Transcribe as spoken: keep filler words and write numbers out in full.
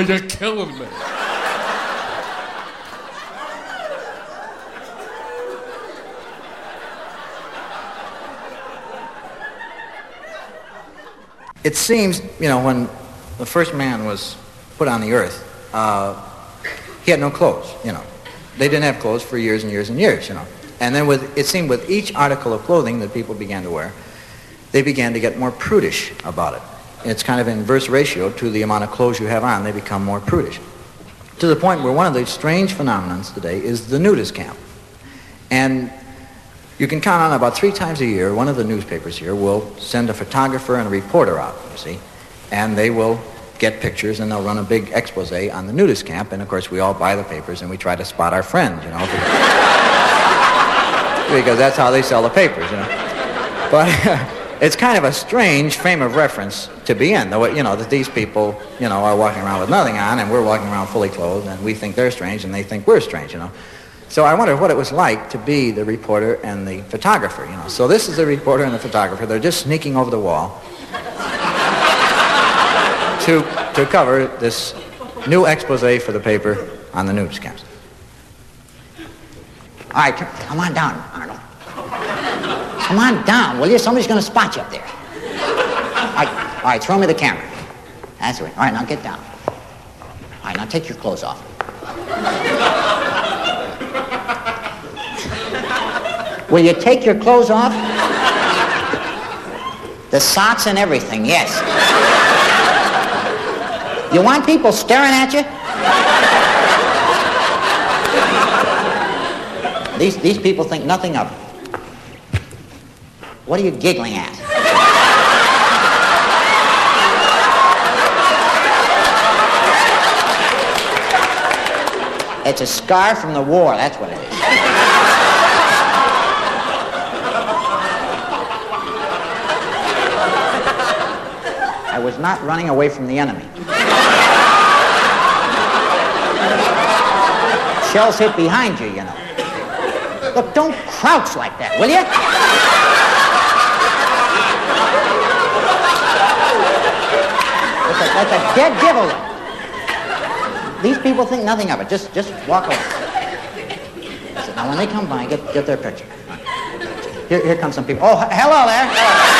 you're killing me. It seems, you know, when the first man was put on the earth, uh, he had no clothes, you know. They didn't have clothes for years and years and years, you know. And then with, it seemed with each article of clothing that people began to wear, they began to get more prudish about it. It's kind of inverse ratio to the amount of clothes you have on, they become more prudish. To the point where one of the strange phenomenons today is the nudist camp. And you can count on about three times a year, one of the newspapers here will send a photographer and a reporter out, you see, and they will get pictures and they'll run a big expose on the nudist camp, and of course we all buy the papers and we try to spot our friends, you know, because that's how they sell the papers, you know. But it's kind of a strange frame of reference to be in, though, you know, that these people, you know, are walking around with nothing on and we're walking around fully clothed and we think they're strange and they think we're strange, you know. So I wondered what it was like to be the reporter and the photographer, you know. So this is the reporter and the photographer. They're just sneaking over the wall to, to cover this new expose for the paper on the nudist camps. All right, come on down, Arnold. Come on down, will you? Somebody's going to spot you up there. All right, all right, throw me the camera. That's right. All right, now get down. All right, now take your clothes off. Will you take your clothes off? The socks and everything, yes. You want people staring at you? These, these people think nothing of it. What are you giggling at? It's a scar from the war, that's what it is. I was not running away from the enemy. Shells hit behind you, you know. Look, don't crouch like that, will you? That's a, that's a dead giveaway. These people think nothing of it. Just, just walk away. Now, when they come by, get, get their picture. Here, here come some people. Oh, hello there.